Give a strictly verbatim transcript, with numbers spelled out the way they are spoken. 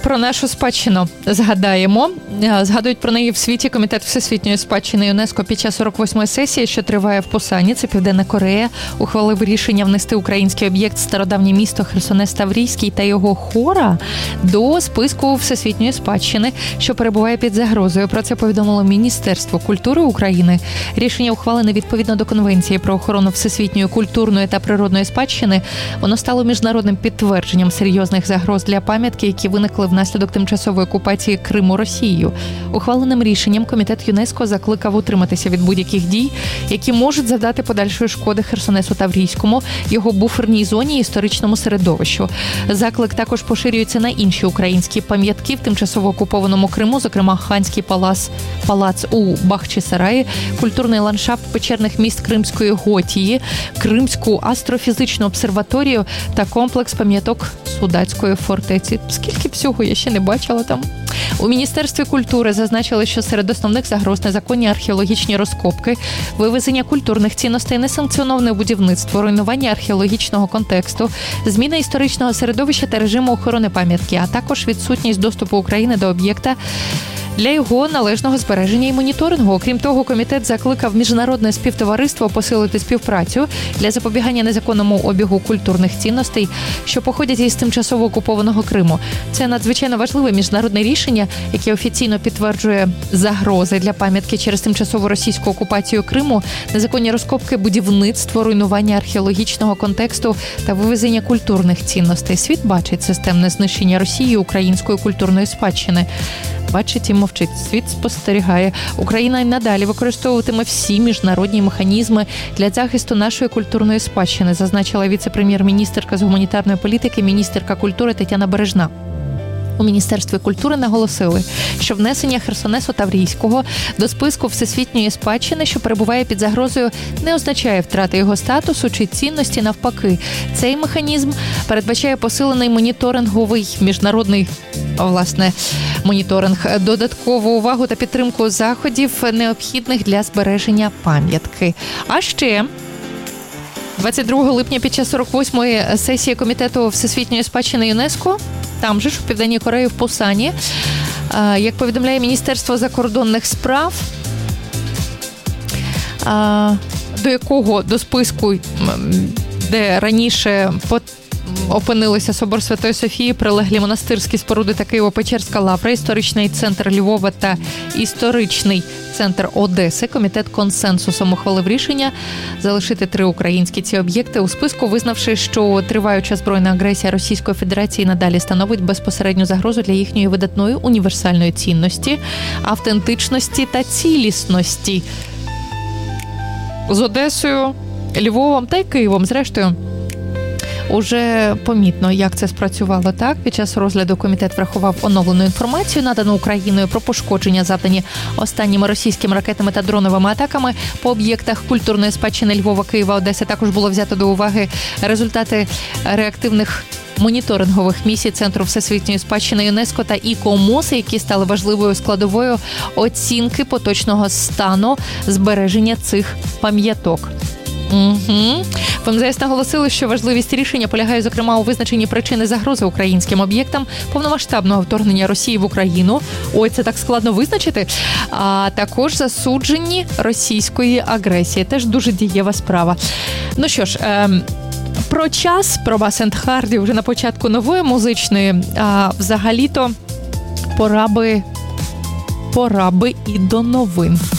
про нашу спадщину згадаємо. Згадують про неї в світі Комітет всесвітньої спадщини ЮНЕСКО під час сорок восьмої сесії, що триває в Пусані, це Південна Корея, ухвалив рішення внести український об'єкт стародавнє місто Херсонес Таврійський та його хора до списку всесвітньої спадщини, що перебуває під загрозою. Про це повідомило Міністерство культури України. Рішення ухвалене відповідно до Конвенції про охорону всесвітньої культурної та природної спадщини. Воно стало міжнародним підтвердженням серйозних загроз для пам'ятки, які виникли внаслідок тимчасової окупації Криму Росією. Ухваленим рішенням Комітет ЮНЕСКО закликав утриматися від будь-яких дій, які можуть завдати подальшої шкоди Херсонесу Таврійському, його буферній зоні і історичному середовищу. Заклик також поширюється на інші українські пам'ятки в тимчасово окупованому Криму, зокрема Ханський палац, палац у Бахчисараї, культурний ландшафт печерних міст Кримської Готії, Кримську астрофізичну обсерваторію та комплекс пам'яток Судацької фортеці. Скільки всього я ще не бачила там. У Міністерстві культури зазначили, що серед основних загроз незаконні археологічні розкопки, вивезення культурних цінностей, несанкціоноване будівництво, руйнування археологічного контексту, зміна історичного середовища та режиму охорони пам'ятки, а також відсутність доступу України до об'єкта для його належного збереження і моніторингу. Окрім того, комітет закликав міжнародне співтовариство посилити співпрацю для запобігання незаконному обігу культурних цінностей, що походять із тимчасово окупованого Криму. Це надзвичайно важливе міжнародне рішення, яке офіційно підтверджує загрози для пам'ятки через тимчасову російську окупацію Криму, незаконні розкопки, будівництво, руйнування археологічного контексту та вивезення культурних цінностей. Світ бачить системне знищення Росії української культурної спадщини. Бачить і мовчить. Світ спостерігає. Україна й надалі використовуватиме всі міжнародні механізми для захисту нашої культурної спадщини, зазначила віце-прем'єр-міністерка з гуманітарної політики, міністерка культури Тетяна Бережна. У Міністерстві культури наголосили, що внесення Херсонесу Таврійського до списку всесвітньої спадщини, що перебуває під загрозою, не означає втрати його статусу чи цінності. Навпаки, цей механізм передбачає посилений моніторинговий міжнародний, власне, моніторинг, додаткову увагу та підтримку заходів, необхідних для збереження пам'ятки. А ще двадцять другого липня під час сорок восьмої сесії Комітету всесвітньої спадщини ЮНЕСКО, там же ж, у Південній Кореї, в Пусані, як повідомляє Міністерство закордонних справ, до якого, до списку, де раніше опинилися Собор Святої Софії, прилеглі монастирські споруди та Києво-Печерська лавра, історичний центр Львова та історичний центр Одеси, комітет консенсусом ухвалив рішення залишити три українські ці об'єкти у списку, визнавши, що триваюча збройна агресія Російської Федерації надалі становить безпосередню загрозу для їхньої видатної універсальної цінності, автентичності та цілісності. З Одесою, Львовом та й Києвом, зрештою, уже помітно, як це спрацювало. Так, під час розгляду комітет врахував оновлену інформацію, надану Україною про пошкодження, завдані останніми російськими ракетами та дроновими атаками по об'єктах культурної спадщини Львова, Києва, Одеси. Також було взято до уваги результати реактивних моніторингових місій Центру всесвітньої спадщини ЮНЕСКО та ІКОМОС, які стали важливою складовою оцінки поточного стану збереження цих пам'яток. Угу. В МЗС наголосили, що важливість рішення полягає, зокрема, у визначенні причини загрози українським об'єктам повномасштабного вторгнення Росії в Україну. Ой, це так складно визначити. А також засудженні російської агресії. Теж дуже дієва справа. Ну що ж, ем, про час, про Bass енд Hardy вже на початку нової музичної, а взагалі-то пора би, пора би і до новин.